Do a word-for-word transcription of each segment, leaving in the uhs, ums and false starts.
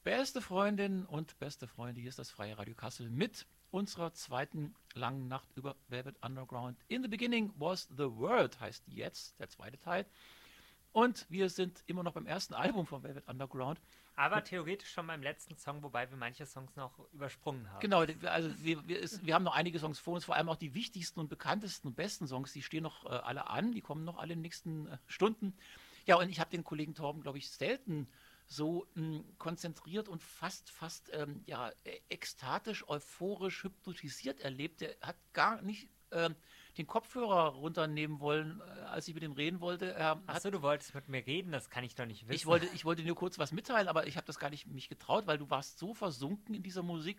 Beste Freundinnen und beste Freunde, hier ist das Freie Radio Kassel mit unserer zweiten langen Nacht über Velvet Underground. In the beginning was the world, heißt jetzt der zweite Teil. Und wir sind immer noch beim ersten Album von Velvet Underground. Aber theoretisch schon beim letzten Song, wobei wir manche Songs noch übersprungen haben. Genau, also wir, wir, ist, wir haben noch einige Songs vor uns, vor allem auch die wichtigsten und bekanntesten und besten Songs, die stehen noch äh, alle an, die kommen noch alle in den nächsten äh, Stunden. Ja, und ich habe den Kollegen Torben, glaube ich, selten so mh, konzentriert und fast, fast ähm, ja, ekstatisch, euphorisch hypnotisiert erlebt. Der hat gar nicht äh, den Kopfhörer runternehmen wollen, äh, als ich mit ihm reden wollte. Er Achso, du wolltest mit mir reden, das kann ich doch nicht wissen. Ich wollte, ich wollte nur kurz was mitteilen, aber ich habe das gar nicht mich getraut, weil du warst so versunken in dieser Musik.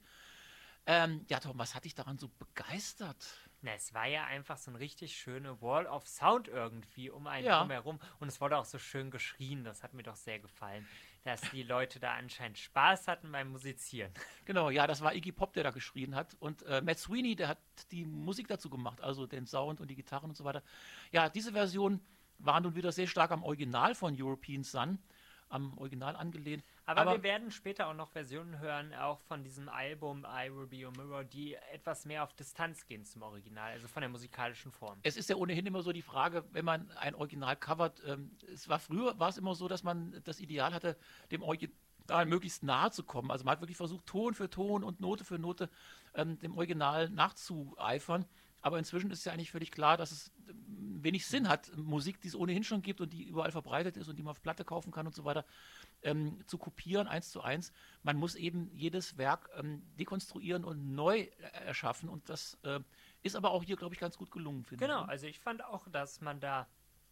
Ähm, ja, Tom, was hat dich daran so begeistert? Na, es war ja einfach so eine richtig schöne Wall of Sound irgendwie um einen Ja. drumherum. Und es wurde auch so schön geschrien, das hat mir doch sehr gefallen, dass die Leute da anscheinend Spaß hatten beim Musizieren. Genau, ja, das war Iggy Pop, der da geschrien hat. Und äh, Matt Sweeney, der hat die Musik dazu gemacht, also den Sound und die Gitarren und so weiter. Ja, diese Version war nun wieder sehr stark am Original von European Sun, am Original angelehnt. Aber, Aber wir werden später auch noch Versionen hören, auch von diesem Album I Will Be Your Mirror, die etwas mehr auf Distanz gehen zum Original, also von der musikalischen Form. es ist ja ohnehin immer so die Frage, wenn man ein Original covert, ähm, es war früher, war es immer so, dass man das Ideal hatte, dem Original möglichst nahe zu kommen. Also man hat wirklich versucht, Ton für Ton und Note für Note ähm, dem Original nachzueifern. Aber inzwischen ist ja eigentlich völlig klar, dass es ähm, wenig Sinn hat, Musik, die es ohnehin schon gibt und die überall verbreitet ist und die man auf Platte kaufen kann und so weiter, ähm, zu kopieren, eins zu eins. Man muss eben jedes Werk ähm, dekonstruieren und neu äh, erschaffen. Und das äh, ist aber auch hier, glaube ich, ganz gut gelungen, finde ich. Genau, also ich fand auch, dass man da,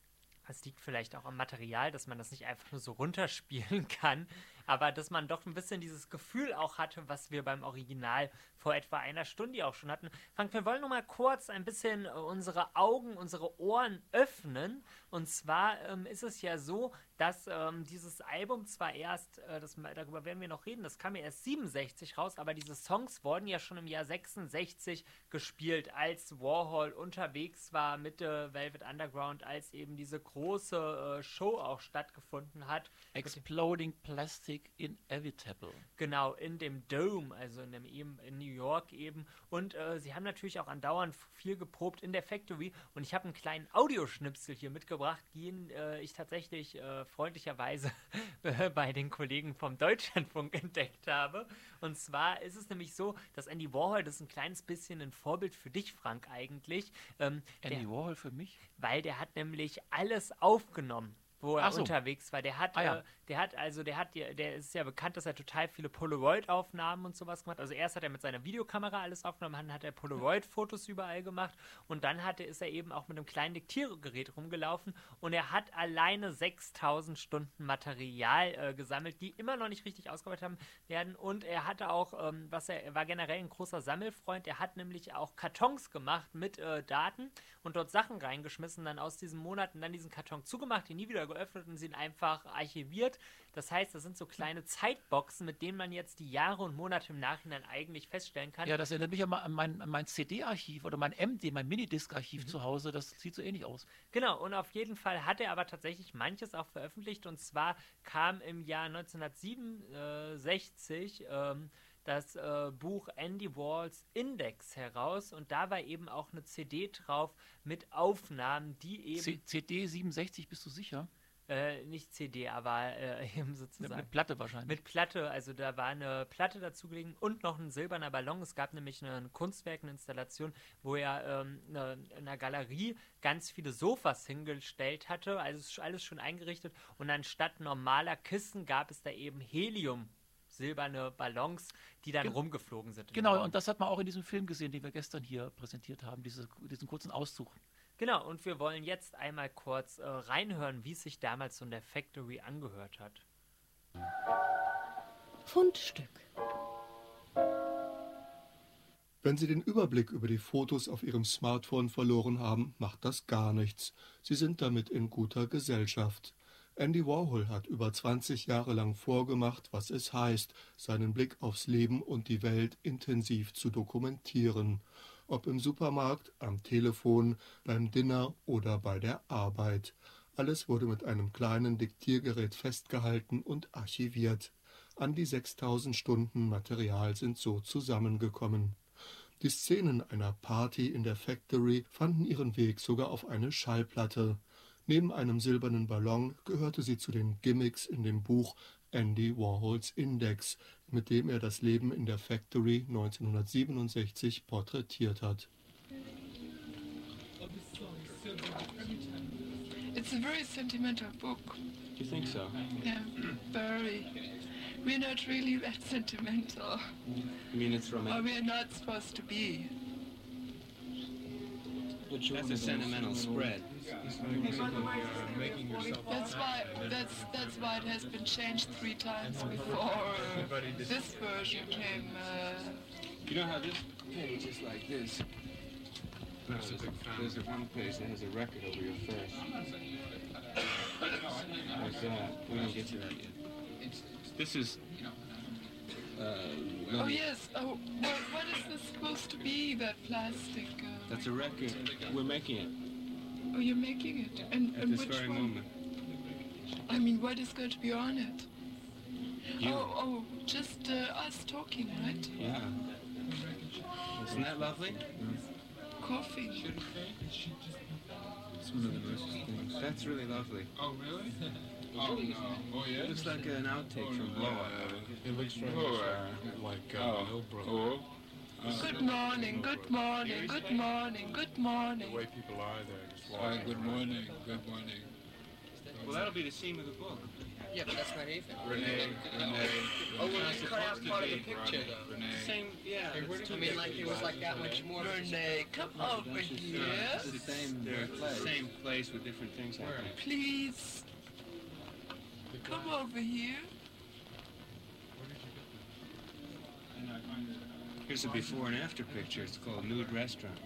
es liegt vielleicht auch am Material, dass man das nicht einfach nur so runterspielen kann, aber dass man doch ein bisschen dieses Gefühl auch hatte, was wir beim Original vor etwa einer Stunde auch schon hatten. Frank, wir wollen noch mal kurz ein bisschen äh, unsere Augen, unsere Ohren öffnen. Und zwar ähm, ist es ja so, dass ähm, dieses Album zwar erst, äh, das, darüber werden wir noch reden, das kam ja erst siebenundsechzig raus, aber diese Songs wurden ja schon im Jahr sechsundsechzig gespielt, als Warhol unterwegs war mit äh, Velvet Underground, als eben diese große äh, Show auch stattgefunden hat. Exploding Plastic Inevitable. Genau, in dem Dome, also in, dem eben, in New York eben. Und äh, sie haben natürlich auch andauernd viel geprobt in der Factory. Und ich habe einen kleinen Audioschnipsel hier mitgebracht, den äh, ich tatsächlich äh, freundlicherweise bei den Kollegen vom Deutschlandfunk entdeckt habe. Und zwar ist es nämlich so, dass Andy Warhol, das ist ein kleines bisschen ein Vorbild für dich, Frank, eigentlich. Ähm, Andy der, Warhol für mich? Weil der hat nämlich alles aufgenommen, wo er Ach so. unterwegs war. Der hat, Ah, ja. äh, der hat, also der hat, der, der ist ja bekannt, dass er total viele Polaroid-Aufnahmen und sowas gemacht. Also erst hat er mit seiner Videokamera alles aufgenommen, dann hat er Polaroid-Fotos überall gemacht und dann hatte, ist er eben auch mit einem kleinen Diktiergerät rumgelaufen und er hat alleine sechstausend Stunden Material äh, gesammelt, die immer noch nicht richtig ausgearbeitet haben werden. Und er hatte auch, ähm, was er, er war generell ein großer Sammelfreund, er hat nämlich auch Kartons gemacht mit äh, Daten und dort Sachen reingeschmissen, dann aus diesen Monaten dann diesen Karton zugemacht, ihn nie wieder geöffnet und sie ihn einfach archiviert. Das heißt, das sind so kleine Zeitboxen, mit denen man jetzt die Jahre und Monate im Nachhinein eigentlich feststellen kann. Ja, das erinnert mich an mein, an mein C D-Archiv oder mein M D, mein Minidisc-Archiv mhm. zu Hause. Das sieht so ähnlich aus. Genau, und auf jeden Fall hat er aber tatsächlich manches auch veröffentlicht. Und zwar kam im Jahr neunzehnhundertsiebenundsechzig ähm, das äh, Buch Andy Warhols Index heraus. Und da war eben auch eine C D drauf mit Aufnahmen, die eben... C- CD siebenundsechzig, bist du sicher? Äh, nicht C D, aber äh, eben sozusagen. Mit Platte wahrscheinlich. Mit Platte, also da war eine Platte dazu gelegen und noch ein silberner Ballon. Es gab nämlich ein Kunstwerk, eine Installation, wo er ähm, eine, in einer Galerie ganz viele Sofas hingestellt hatte, also alles schon eingerichtet. Und anstatt normaler Kissen gab es da eben Helium. Silberne Ballons, die dann Ge- rumgeflogen sind. Genau, und das hat man auch in diesem Film gesehen, den wir gestern hier präsentiert haben, diese, diesen kurzen Auszug. Genau, und wir wollen jetzt einmal kurz äh, reinhören, wie es sich damals so in der Factory angehört hat. Fundstück. Wenn Sie den Überblick über die Fotos auf Ihrem Smartphone verloren haben, macht das gar nichts. Sie sind damit in guter Gesellschaft. Andy Warhol hat über zwanzig Jahre lang vorgemacht, was es heißt, seinen Blick aufs Leben und die Welt intensiv zu dokumentieren. Ob im Supermarkt, am Telefon, beim Dinner oder bei der Arbeit. Alles wurde mit einem kleinen Diktiergerät festgehalten und archiviert. An die sechstausend Stunden Material sind so zusammengekommen. Die Szenen einer Party in der Factory fanden ihren Weg sogar auf eine Schallplatte. Neben einem silbernen Ballon gehörte sie zu den Gimmicks in dem Buch Andy Warhols Index, mit dem er das Leben in der Factory neunzehnhundertsiebenundsechzig porträtiert hat. It's a very sentimental book. Do you think so? Yeah, very. We're not really that sentimental. You mean it's Or romantic? we're not supposed to be. That's a sentimental spread. That's why that's that's why it has been changed three times before uh, this version came. Uh, You know how this page is like this? No, there's, there's a one page that has a record over your face. Like that. We don't get to that yet. This is... Uh, oh Lily. yes. Oh, what, what is this supposed to be? That plastic? Uh, That's a record. We're making it oh, you're making it. And, at and this which very one? moment. I mean, what is going to be on it? You. Oh, oh, just uh, us talking, right? Yeah. Isn't that lovely? Coffee. It's one of the nicest things. That's really lovely. Oh, really? Oh, no. Oh, yeah? It looks like an outtake from Blow Up. It looks very much like uh, Oh. Little Brother. Oh. Good morning, good morning, good morning, good morning. The way people are there, just Hi, walking. good morning, good morning. Well, that'll be the theme of the book. Yeah, but that's not anything. Renee, Renee. Oh, well, it's cut out part of the picture, though. Renee. Same, yeah. it's I two mean, like, it was like that much more. Renee, come over here. It's the same, they're at the same place with different things happening. Please. Come over here. Here's a before and after picture. It's called Nude Restaurant.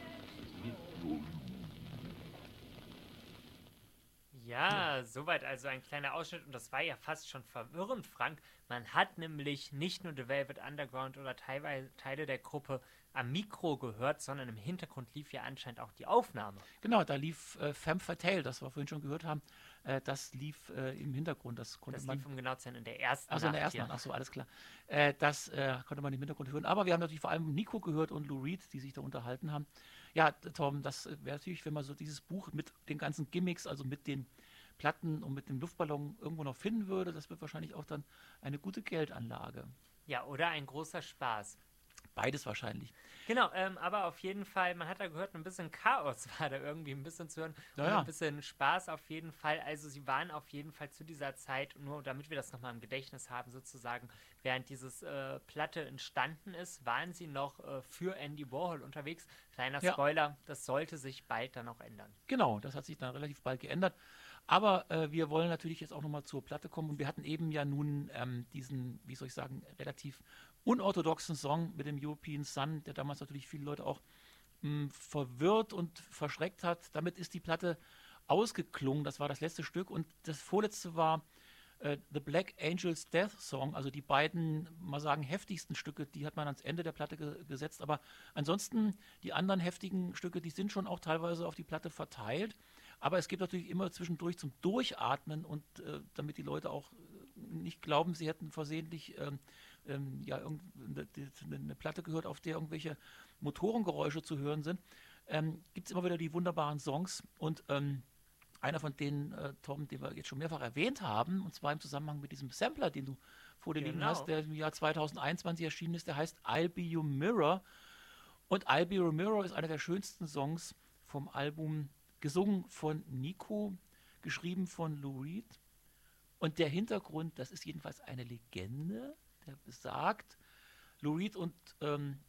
Ja, soweit also ein kleiner Ausschnitt und das war ja fast schon verwirrend, Frank. Man hat nämlich nicht nur The Velvet Underground oder teilweise Teile der Gruppe am Mikro gehört, sondern im Hintergrund lief ja anscheinend auch die Aufnahme. Genau, da lief äh, Femme Fatale, das wir vorhin schon gehört haben, äh, das lief äh, im Hintergrund. Das konnte Das man. lief, um genau zu sein, in der ersten Achso, in der Nacht ersten hier. Nacht, achso, alles klar. Äh, das äh, konnte man im Hintergrund hören. Aber wir haben natürlich vor allem Nico gehört und Lou Reed, die sich da unterhalten haben. Ja, Tom, das wäre natürlich, wenn man so dieses Buch mit den ganzen Gimmicks, also mit den Platten und mit dem Luftballon irgendwo noch finden würde, das wird wahrscheinlich auch dann eine gute Geldanlage. Ja, oder ein großer Spaß. Beides wahrscheinlich. Genau, ähm, aber auf jeden Fall, man hat da gehört, ein bisschen Chaos war da irgendwie ein bisschen zu hören Ja, und ja. ein bisschen Spaß auf jeden Fall. Also sie waren auf jeden Fall zu dieser Zeit, nur damit wir das nochmal im Gedächtnis haben sozusagen, während dieses äh, Platte entstanden ist, waren sie noch äh, für Andy Warhol unterwegs. Kleiner Ja. Spoiler, das sollte sich bald dann auch ändern. Genau, das hat sich dann relativ bald geändert. Aber äh, wir wollen natürlich jetzt auch nochmal zur Platte kommen. Und wir hatten eben ja nun ähm, diesen, wie soll ich sagen, relativ unorthodoxen Song mit dem European Sun, der damals natürlich viele Leute auch mh, verwirrt und verschreckt hat. Damit ist die Platte ausgeklungen. Das war das letzte Stück. Und das vorletzte war äh, The Black Angels Death Song. Also die beiden, mal sagen, heftigsten Stücke, die hat man ans Ende der Platte ge gesetzt. Aber ansonsten, die anderen heftigen Stücke, die sind schon auch teilweise auf die Platte verteilt. Aber es gibt natürlich immer zwischendurch zum Durchatmen und äh, damit die Leute auch nicht glauben, sie hätten versehentlich ähm, ähm, ja, eine, eine Platte gehört, auf der irgendwelche Motorengeräusche zu hören sind, ähm, gibt es immer wieder die wunderbaren Songs. Und ähm, einer von denen, äh, Tom, den wir jetzt schon mehrfach erwähnt haben, und zwar im Zusammenhang mit diesem Sampler, den du vor dir liegen Genau. hast, der im Jahr zweitausendeinundzwanzig erschienen ist, der heißt I'll Be Your Mirror. Und I'll Be Your Mirror ist einer der schönsten Songs vom Album, gesungen von Nico, geschrieben von Lou Reed. Und der Hintergrund, das ist jedenfalls eine Legende, der besagt, Lou Reed und ähm,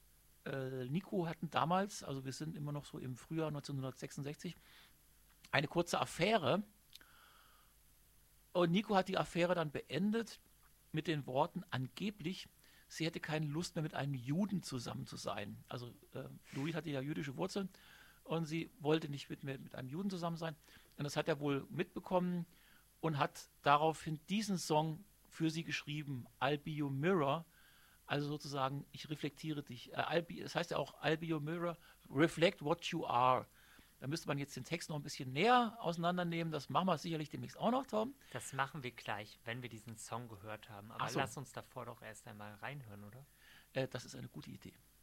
äh, Nico hatten damals, also wir sind immer noch so im Frühjahr neunzehnhundertsechsundsechzig, eine kurze Affäre. Und Nico hat die Affäre dann beendet mit den Worten, angeblich, sie hätte keine Lust mehr mit einem Juden zusammen zu sein. Also äh, Lou Reed hatte ja jüdische Wurzeln. Und sie wollte nicht mit, mit einem Juden zusammen sein. Und das hat er wohl mitbekommen und hat daraufhin diesen Song für sie geschrieben, I'll Be Your Mirror. Also sozusagen, ich reflektiere dich. Äh, I'll be, das heißt ja auch, I'll Be Your Mirror, reflect what you are. Da müsste man jetzt den Text noch ein bisschen näher auseinandernehmen. Das machen wir sicherlich demnächst auch noch, Tom. Das machen wir gleich, wenn wir diesen Song gehört haben. Aber Ach so. lass uns davor doch erst einmal reinhören, oder? Äh, das ist eine gute Idee.